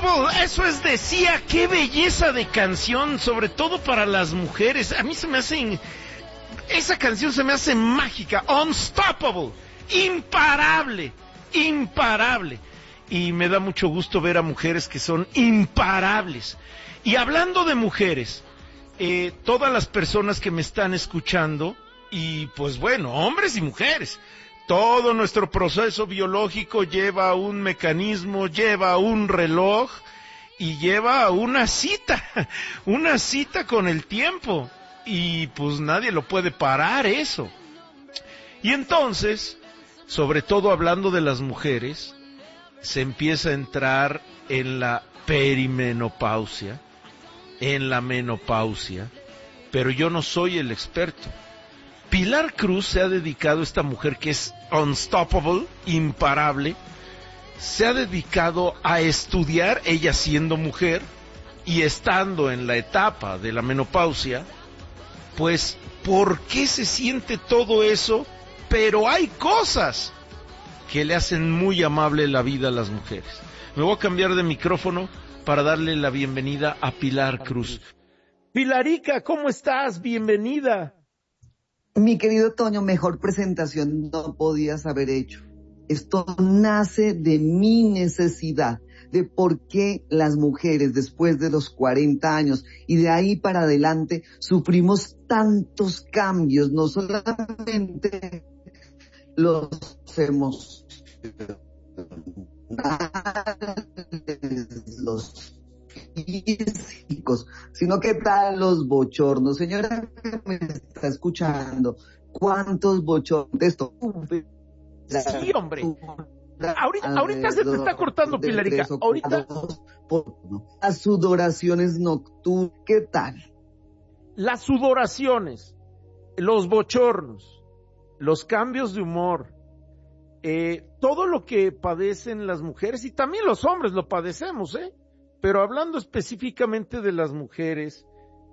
Unstoppable, eso es Decía, qué belleza de canción, sobre todo para las mujeres. A mí se me hace, esa canción se me hace mágica. Unstoppable, imparable, imparable. Y me da mucho gusto ver a mujeres que son imparables. Y hablando de mujeres, todas las personas que me están escuchando, y pues bueno, hombres y mujeres, todo nuestro proceso biológico lleva un mecanismo, lleva un reloj y lleva una cita con el tiempo. Y pues nadie lo puede parar eso. Y entonces, sobre todo hablando de las mujeres, se empieza a entrar en la perimenopausia, en la menopausia, pero yo no soy el experto. Pilar Cruz se ha dedicado, esta mujer que es unstoppable, imparable, se ha dedicado a estudiar, ella siendo mujer y estando en la etapa de la menopausia, pues, ¿por qué se siente todo eso? Pero hay cosas que le hacen muy amable la vida a las mujeres. Me voy a cambiar de micrófono para darle la bienvenida a Pilar Cruz. Pilarica, ¿cómo estás? Bienvenida. Mi querido Toño, mejor presentación no podías haber hecho. Esto nace de mi necesidad, de por qué las mujeres después de los 40 años y de ahí para adelante sufrimos tantos cambios, no solamente los emocionales, los físicos, sino que tal los bochornos. Señora que me está escuchando, ¿cuántos bochornos de esto? Sí, hombre. Ahorita se te está cortando, Pilarica. Ahorita. Las sudoraciones nocturnas, ¿qué tal? Las sudoraciones, los bochornos, los cambios de humor, todo lo que padecen las mujeres y también los hombres lo padecemos, pero hablando específicamente de las mujeres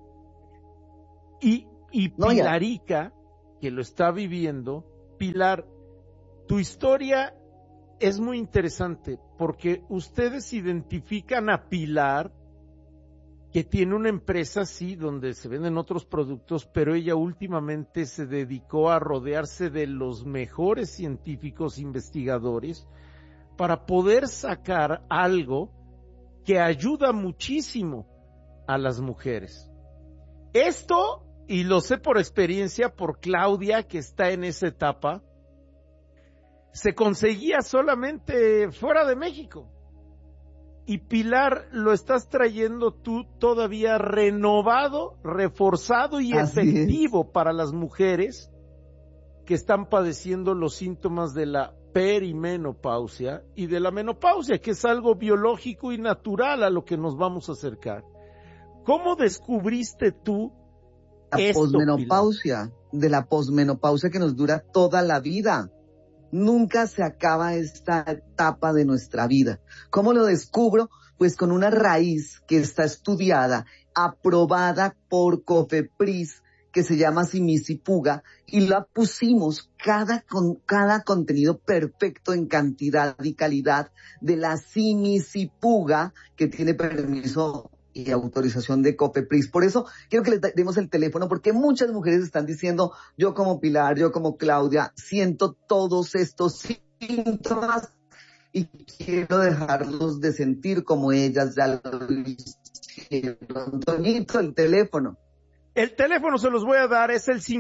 y Pilarica, que lo está viviendo. Pilar, tu historia es muy interesante porque ustedes identifican a Pilar, que tiene una empresa, sí, donde se venden otros productos, pero ella últimamente se dedicó a rodearse de los mejores científicos investigadores para poder sacar algo que ayuda muchísimo a las mujeres. Esto, y lo sé por experiencia, por Claudia, que está en esa etapa, se conseguía solamente fuera de México. Y Pilar, lo estás trayendo tú todavía renovado, reforzado y efectivo para las mujeres que están padeciendo los síntomas de la perimenopausia y de la menopausia, que es algo biológico y natural a lo que nos vamos a acercar. ¿Cómo descubriste tú esto, posmenopausia, Pilar? De la posmenopausia que nos dura toda la vida. Nunca se acaba esta etapa de nuestra vida. ¿Cómo lo descubro? Pues con una raíz que está estudiada, aprobada por COFEPRIS, que se llama Simicifuga, y la pusimos cada contenido perfecto en cantidad y calidad de la Simicifuga, que tiene permiso y autorización de COFEPRIS. Por eso quiero que le demos el teléfono, porque muchas mujeres están diciendo, yo como Pilar, yo como Claudia, siento todos estos síntomas y quiero dejarlos de sentir como ellas ya lo hicieron. Toñito, el teléfono. El teléfono se los voy a dar, es el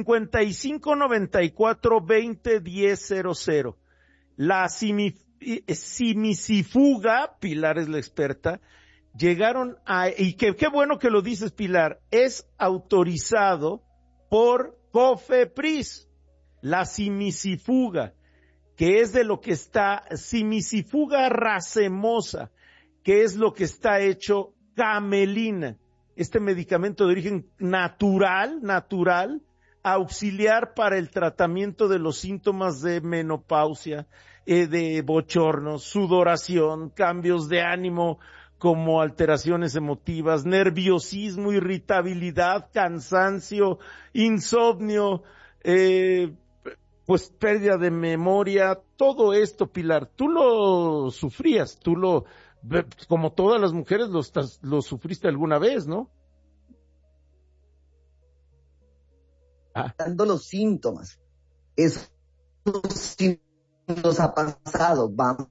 5594-201000. La Simicifuga, Pilar es la experta, llegaron a, y qué bueno que lo dices, Pilar, es autorizado por COFEPRIS, la Simicifuga, que es de lo que está, Simicifuga racemosa, que es lo que está hecho camelina, este medicamento de origen natural, auxiliar para el tratamiento de los síntomas de menopausia, de bochornos, sudoración, cambios de ánimo, como alteraciones emotivas, nerviosismo, irritabilidad, cansancio, insomnio, pues pérdida de memoria, todo esto, Pilar. Tú lo sufrías, como todas las mujeres lo sufriste alguna vez, ¿no? Dando los síntomas. Eso sí nos ha pasado. Vamos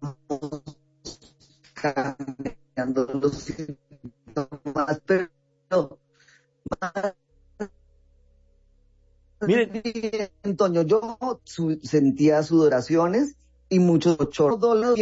cambiando los síntomas, pero miren, Antonio, yo sentía sudoraciones y muchos dolores.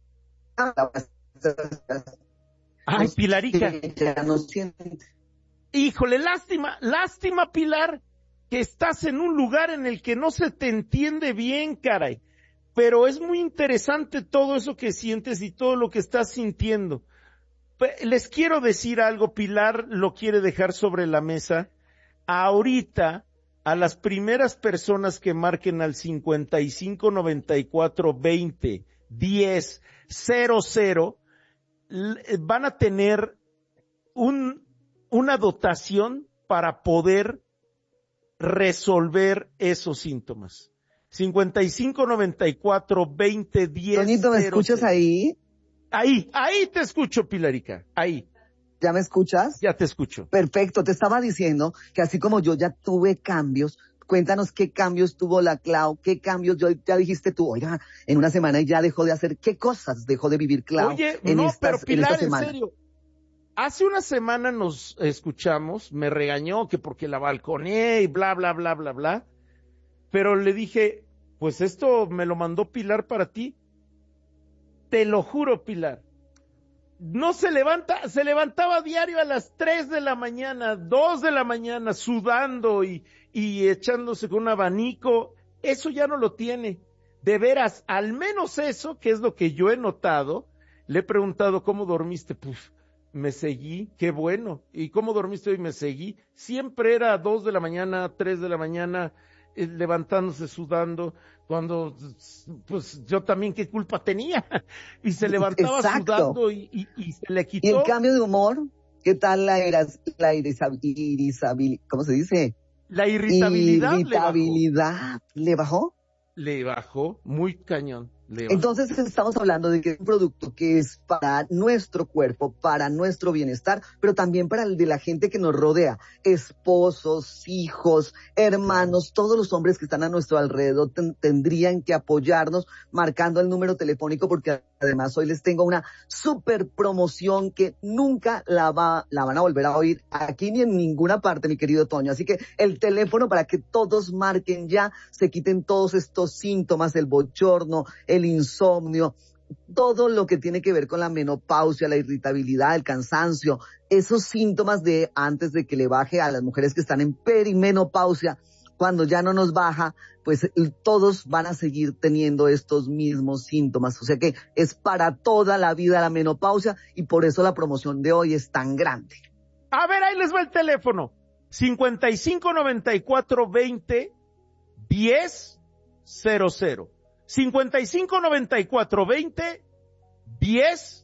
Ay, Pilarica. Ya no siente. Híjole, lástima, Pilar, que estás en un lugar en el que no se te entiende bien, caray. Pero es muy interesante todo eso que sientes y todo lo que estás sintiendo. Les quiero decir algo, Pilar lo quiere dejar sobre la mesa. Ahorita, a las primeras personas que marquen al 55 94 20 10 00, van a tener una dotación para poder resolver esos síntomas. 55 94 20 10 Toñito, ¿me escuchas ahí? Ahí te escucho, Pilarica, ahí. ¿Ya me escuchas? Ya te escucho. Perfecto, te estaba diciendo que así como yo ya tuve cambios, cuéntanos qué cambios tuvo la Clau, qué cambios ya dijiste tú, oiga, en una semana ya dejó de hacer, ¿qué cosas dejó de vivir Clau? Oye, en pero esta Pilar, en semana? serio, hace una semana nos escuchamos, me regañó que porque la balconeé y bla, bla, bla, bla, bla, pero le dije, pues esto me lo mandó Pilar para ti. Te lo juro, Pilar. No se levantaba diario a las 3 de la mañana, 2 de la mañana, sudando y echándose con un abanico. Eso ya no lo tiene. De veras, al menos eso, que es lo que yo he notado, le he preguntado cómo dormiste. Pues, me seguí, qué bueno. ¿Y cómo dormiste hoy? Me seguí. Siempre era 2 de la mañana, 3 de la mañana, levantándose, sudando, cuando, pues, yo también qué culpa tenía. Y se levantaba Exacto. sudando y se le Y quitó. en cambio de humor, ¿qué tal ¿cómo se dice? La irritabilidad Irritabilidad. ¿Le bajó? le bajó muy cañón. Le bajó. Entonces estamos hablando de que es un producto que es para nuestro cuerpo, para nuestro bienestar, pero también para el de la gente que nos rodea, esposos, hijos, hermanos, todos los hombres que están a nuestro alrededor tendrían que apoyarnos marcando el número telefónico, porque además hoy les tengo una super promoción que nunca la van a volver a oír aquí ni en ninguna parte, mi querido Toño. Así que el teléfono para que todos marquen ya, se quiten todos estos síntomas, el bochorno, el insomnio, todo lo que tiene que ver con la menopausia, la irritabilidad, el cansancio, esos síntomas de antes de que le baje a las mujeres que están en perimenopausia. Cuando ya no nos baja, pues todos van a seguir teniendo estos mismos síntomas. O sea que es para toda la vida la menopausia y por eso la promoción de hoy es tan grande. A ver, ahí les va el teléfono. 55 94 20 10 00. 55 94 20 10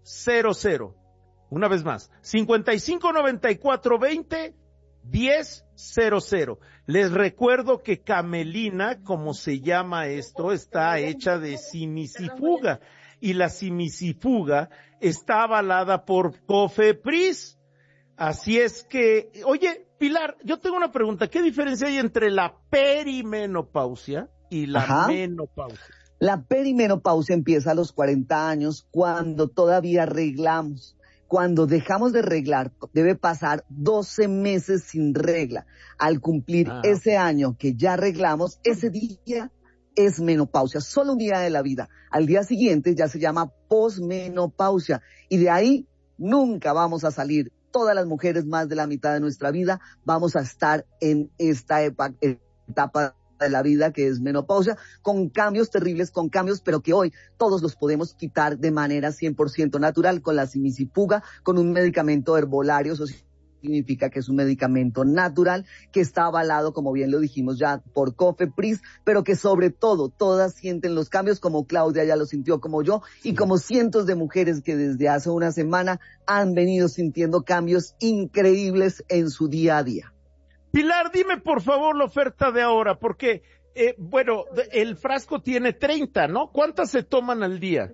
00. Una vez más. 55 94 20 10 00. Les recuerdo que camelina, como se llama esto, está hecha de simicifuga. Y la simicifuga está avalada por COFEPRIS. Así es que, oye, Pilar, yo tengo una pregunta. ¿Qué diferencia hay entre la perimenopausia y la menopausia? La perimenopausia empieza a los 40 años cuando todavía arreglamos. Cuando dejamos de reglar, debe pasar 12 meses sin regla. Al cumplir ese año que ya arreglamos, ese día es menopausia, solo un día de la vida. Al día siguiente ya se llama posmenopausia y de ahí nunca vamos a salir. Todas las mujeres, más de la mitad de nuestra vida, vamos a estar en esta etapa de la vida que es menopausia, con cambios terribles, pero que hoy todos los podemos quitar de manera 100% natural con la simicifuga, con un medicamento herbolario. Eso significa que es un medicamento natural que está avalado, como bien lo dijimos ya, por COFEPRIS, pero que sobre todo todas sienten los cambios, como Claudia ya lo sintió, como yo, y como cientos de mujeres que desde hace una semana han venido sintiendo cambios increíbles en su día a día. Pilar, dime por favor la oferta de ahora, porque Bueno, el frasco tiene 30, ¿no? ¿Cuántas se toman al día?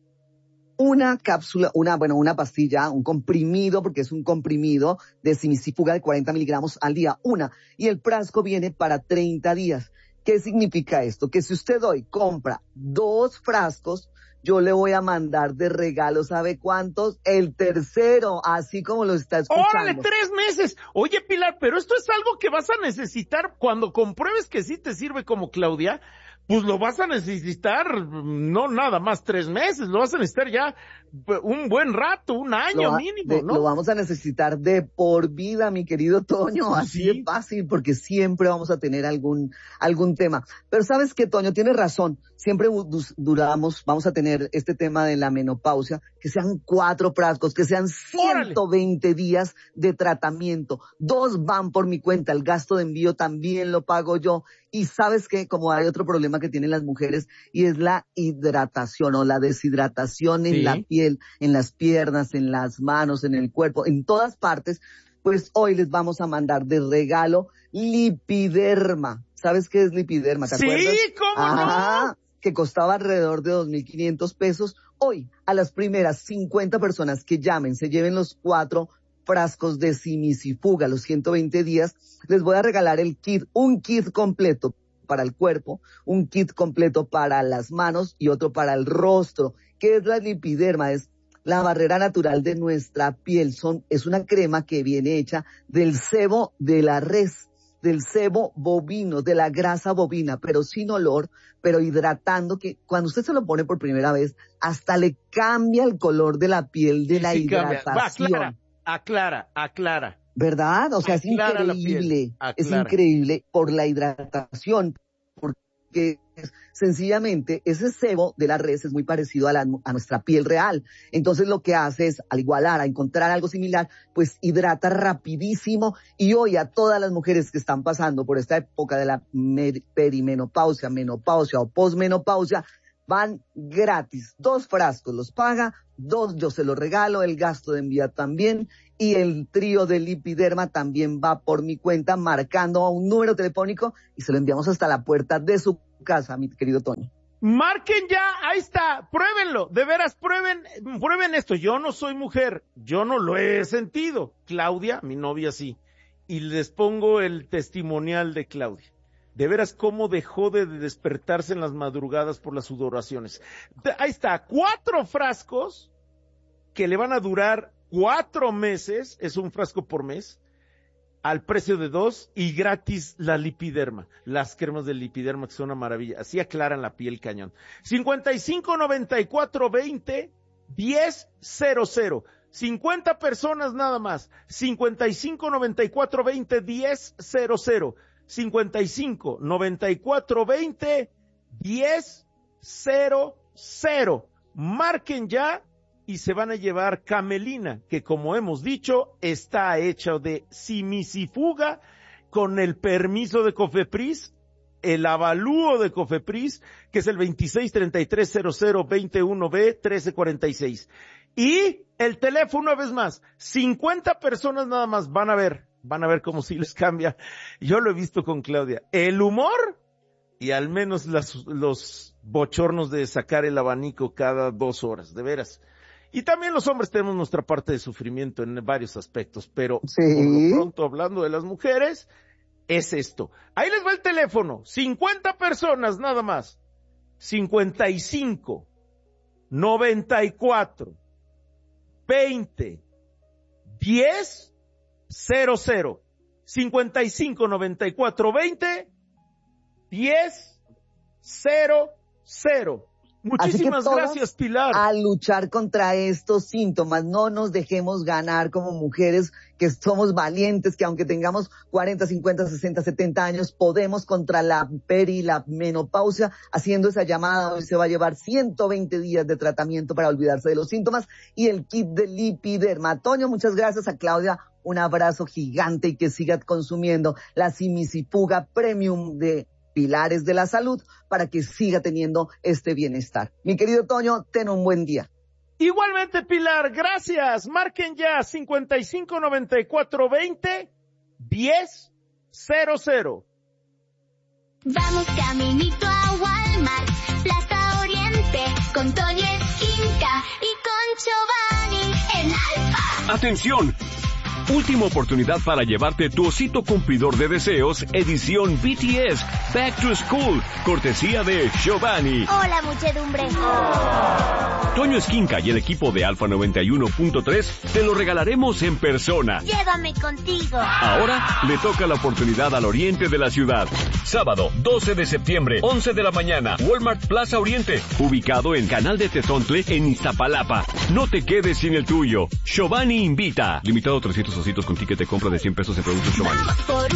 Una cápsula, una pastilla, un comprimido, porque es un comprimido de simicifuga de 40 miligramos al día, una. Y el frasco viene para 30 días. ¿Qué significa esto? Que si usted hoy compra 2 frascos, yo le voy a mandar de regalo, ¿sabe cuántos? El tercero, así como lo está escuchando. ¡Órale, 3 meses! Oye, Pilar, pero esto es algo que vas a necesitar cuando compruebes que sí te sirve como Claudia, pues lo vas a necesitar, no nada más 3 meses, lo vas a necesitar ya un buen rato, un año mínimo, ¿no? Lo vamos a necesitar de por vida, mi querido Toño, así de fácil, porque siempre vamos a tener algún tema. Pero ¿sabes qué, Toño? Tienes razón, siempre vamos a tener este tema de la menopausia, que sean 4 frascos, que sean 120 días de tratamiento. 2 van por mi cuenta, el gasto de envío también lo pago yo. Y ¿sabes qué? Como hay otro problema que tienen las mujeres, y es la hidratación o la deshidratación en la piel, en las piernas, en las manos, en el cuerpo, en todas partes, pues hoy les vamos a mandar de regalo Lipiderma. ¿Sabes qué es Lipiderma? ¿Te acuerdas? Sí, ¿cómo no? Que costaba alrededor de 2.500 pesos. Hoy, a las primeras 50 personas que llamen, se lleven los 4 frascos de simicifuga, los 120 días, les voy a regalar el kit, un kit completo para el cuerpo, un kit completo para las manos y otro para el rostro. ¿Qué es la lipiderma? Es la barrera natural de nuestra piel. Es una crema que viene hecha del sebo de la res, del sebo bovino, de la grasa bovina, pero sin olor, pero hidratando, que cuando usted se lo pone por primera vez, hasta le cambia el color de la piel de la hidratación. Aclara. ¿Verdad? O sea, es increíble por la hidratación, porque sencillamente ese sebo de la res es muy parecido a nuestra piel real. Entonces lo que hace es, al igualar, a encontrar algo similar, pues hidrata rapidísimo. Y hoy a todas las mujeres que están pasando por esta época de la perimenopausia, menopausia o posmenopausia, van gratis. 2 frascos los paga, 2 yo se los regalo, el gasto de envío también, y el trío de Lipiderma también va por mi cuenta, marcando a un número telefónico y se lo enviamos hasta la puerta de su casa, mi querido Toño. Marquen ya, ahí está, pruébenlo, de veras, prueben esto. Yo no soy mujer, yo no lo he sentido. Claudia, mi novia, sí. Y les pongo el testimonial de Claudia. De veras, cómo dejó de despertarse en las madrugadas por las sudoraciones. Ahí está, 4 frascos que le van a durar 4 meses, es un frasco por mes, al precio de 2 y gratis la Lipiderma, las cremas de Lipiderma que son una maravilla, así aclaran la piel cañón. 5594201000, 50 personas nada más, 5594201000. 5594201000. Marquen ya y se van a llevar Camelina, que como hemos dicho, está hecha de simicifuga con el permiso de Cofepris, el avalúo de Cofepris, que es el 26330021B1346. Y el teléfono, una vez más, 50 personas nada más van a ver cómo sí les cambia. Yo lo he visto con Claudia. El humor y al menos los bochornos de sacar el abanico cada 2 horas, de veras. Y también los hombres tenemos nuestra parte de sufrimiento en varios aspectos, pero por lo pronto, hablando de las mujeres, es esto. Ahí les va el teléfono, 50 personas nada más, 55 94 20 10 00, 55 94 20 10 00. Muchísimas gracias, Pilar. A luchar contra estos síntomas, no nos dejemos ganar como mujeres que somos valientes, que aunque tengamos 40, 50, 60, 70 años, podemos contra la menopausia, haciendo esa llamada. Hoy se va a llevar 120 días de tratamiento para olvidarse de los síntomas y el kit de Lipiderma. Toño, muchas gracias. A Claudia, un abrazo gigante y que siga consumiendo la simicifuga premium de Pilares de la Salud para que siga teniendo este bienestar. Mi querido Toño, ten un buen día. Igualmente, Pilar, gracias. Marquen ya 55 94 20 10 00. Vamos caminito a Walmart, Plaza Oriente, con Toño Esquinca y con Giovanni en Alfa. ¡Atención! Última oportunidad para llevarte tu osito cumplidor de deseos, edición BTS, Back to School, cortesía de Giovanni. Hola, muchedumbre. Toño Esquinca y el equipo de Alfa 91.3 te lo regalaremos en persona. Llévame contigo. Ahora le toca la oportunidad al oriente de la ciudad. Sábado, 12 de septiembre, 11 de la mañana, Walmart Plaza Oriente, ubicado en Canal de Tezontle, en Iztapalapa. No te quedes sin el tuyo. Giovanni invita. Limitado a 300 ositos con ticket de compra de 100 pesos en productos Giovanni.